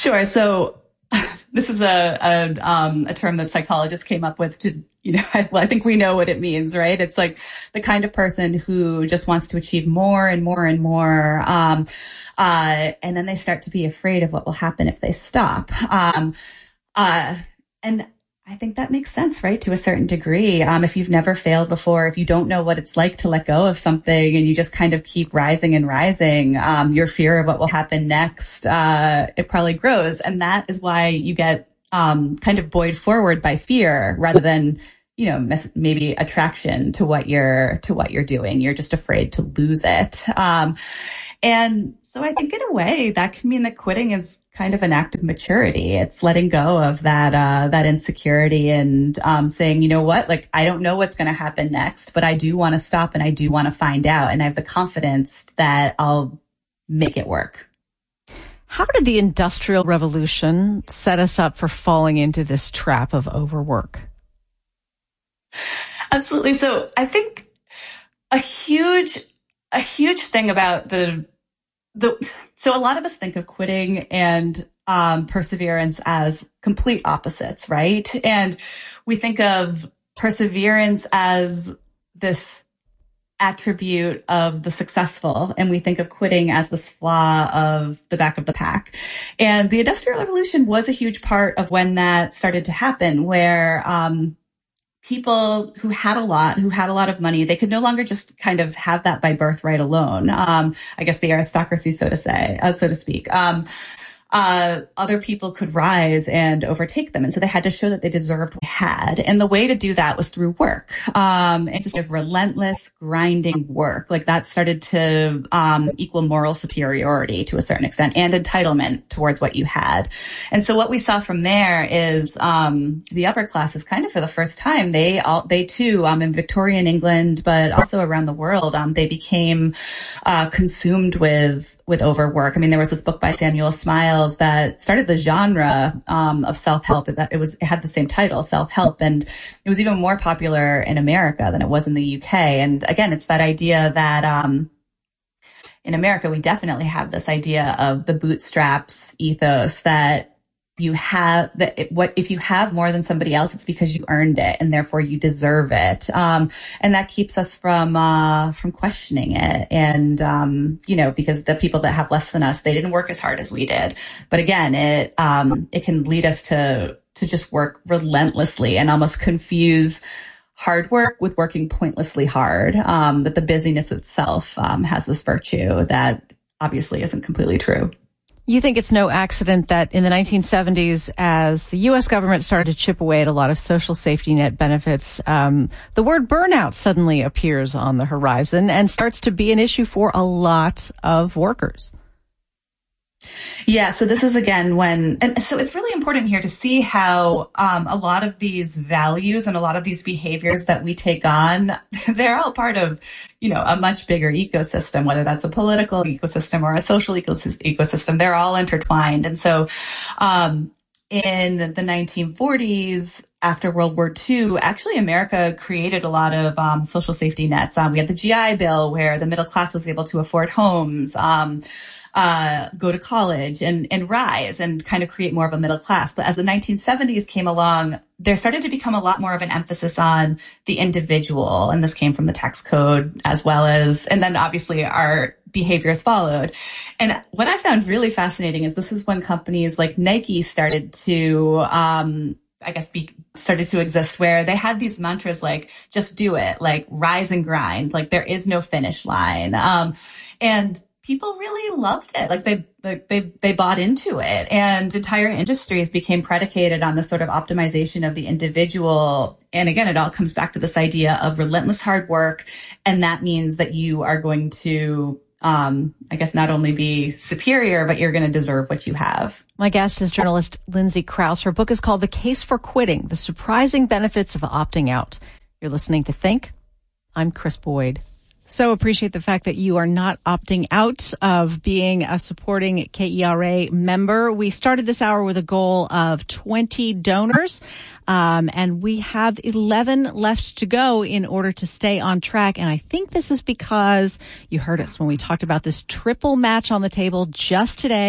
Sure. So this is a term that psychologists came up with to, I think we know what it means, right? It's like the kind of person who just wants to achieve more and more and more. And then they start to be afraid of what will happen if they stop. And I think that makes sense, right? To a certain degree. If you've never failed before, if you don't know what it's like to let go of something and you just kind of keep rising and rising, your fear of what will happen next, it probably grows. And that is why you get, kind of buoyed forward by fear rather than, maybe attraction to what you're doing. You're just afraid to lose it. And so I think in a way that can mean that quitting is kind of an act of maturity. It's letting go of that insecurity and, saying, you know what, like, I don't know what's going to happen next, but I do want to stop and I do want to find out. And I have the confidence that I'll make it work. How did the Industrial Revolution set us up for falling into this trap of overwork? Absolutely. So I think a huge thing about so a lot of us think of quitting and perseverance as complete opposites, right? And we think of perseverance as this attribute of the successful, and we think of quitting as this flaw of the back of the pack. And the Industrial Revolution was a huge part of when that started to happen, where people who had a lot of money, they could no longer just kind of have that by birthright alone. I guess the aristocracy, so to speak. Other people could rise and overtake them. And so they had to show that they deserved what they had. And the way to do that was through work. And just kind of relentless grinding work. Like that started to, equal moral superiority to a certain extent and entitlement towards what you had. And so what we saw from there is, the upper classes kind of for the first time, they too, in Victorian England, but also around the world, they became, consumed with overwork. I mean, there was this book by Samuel Smiles that started the genre of self-help. It had the same title, self-help, and it was even more popular in America than it was in the UK. And again, it's that idea that in America we definitely have this idea of the bootstraps ethos that you have if you have more than somebody else, it's because you earned it and therefore you deserve it. And that keeps us from questioning it. And, because the people that have less than us, they didn't work as hard as we did. But again, it can lead us to just work relentlessly and almost confuse hard work with working pointlessly hard. That the busyness itself, has this virtue that obviously isn't completely true. You think it's no accident that in the 1970s, as the U.S. government started to chip away at a lot of social safety net benefits, the word burnout suddenly appears on the horizon and starts to be an issue for a lot of workers. Yeah, so this is again and so it's really important here to see how a lot of these values and a lot of these behaviors that we take on, they're all part of, a much bigger ecosystem, whether that's a political ecosystem or a social ecosystem, they're all intertwined. And so in the 1940s, after World War II, actually America created a lot of social safety nets. We had the GI Bill where the middle class was able to afford homes, go to college and rise and kind of create more of a middle class. But as the 1970s came along, there started to become a lot more of an emphasis on the individual. And this came from the tax code as well as, and then obviously our behaviors followed. And what I found really fascinating is this is when companies like Nike started to, started to exist, where they had these mantras like, just do it, like rise and grind, like there is no finish line. And people really loved it. Like they bought into it, and entire industries became predicated on this sort of optimization of the individual. And again, it all comes back to this idea of relentless hard work. And that means that you are going to, not only be superior, but you're going to deserve what you have. My guest is journalist Lindsay Krause. Her book is called The Case for Quitting: The Surprising Benefits of Opting Out. You're listening to Think. I'm Chris Boyd. So appreciate the fact that you are not opting out of being a supporting KERA member. We started this hour with a goal of 20 donors, and we have 11 left to go in order to stay on track. And I think this is because you heard us when we talked about this triple match on the table just today.